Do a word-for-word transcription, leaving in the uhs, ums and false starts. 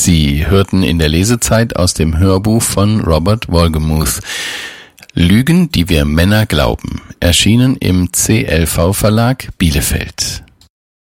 Sie hörten in der Lesezeit aus dem Hörbuch von Robert Wolgemuth Lügen, die wir Männer glauben, erschienen im C L V Verlag Bielefeld.